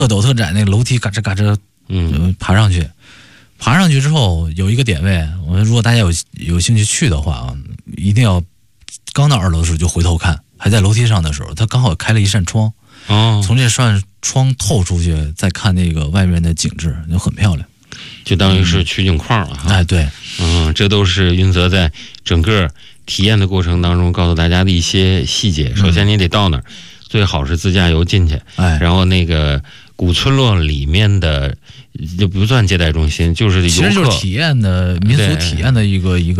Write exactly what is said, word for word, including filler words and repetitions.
特陡特窄，那个楼梯嘎吱嘎吱，嗯，爬上去，爬上去之后有一个点位，我如果大家有有兴趣去的话啊，一定要刚到二楼的时候就回头看，还在楼梯上的时候，它刚好开了一扇窗，哦，从这扇窗透出去，再看那个外面的景致，就很漂亮。 就等于是取景框了哈、 嗯。哎，对， 嗯，这都是云泽在整个体验的过程当中告诉大家的一些细节。首先你得到那儿，最好是自驾游进去，哎，然后那个古村落里面的就不算接待中心，就是游客， 其实就是体验的民俗体验的一个一个。